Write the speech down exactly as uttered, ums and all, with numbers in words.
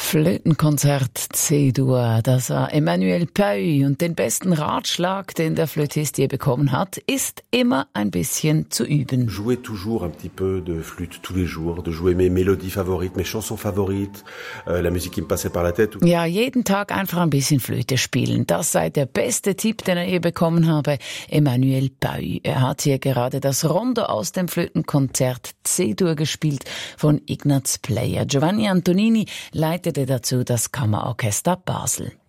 Flötenkonzert C-Dur, das war Emmanuel Paille, und den besten Ratschlag, den der Flötist je bekommen hat, ist immer ein bisschen zu üben. Jouer toujours un petit peu de flûte tous les jours, de jouer mes mélodies favorites, mes chansons favorites, euh, la musique qui me passait par la tête. Ja, jeden Tag einfach ein bisschen Flöte spielen. Das sei der beste Tipp, den er je bekommen habe. Emmanuel Paille. Er hat hier gerade das Rondo aus dem Flötenkonzert C-Dur gespielt von Ignaz Player. Giovanni Antonini leitete dazu das Kammerorchester Basel.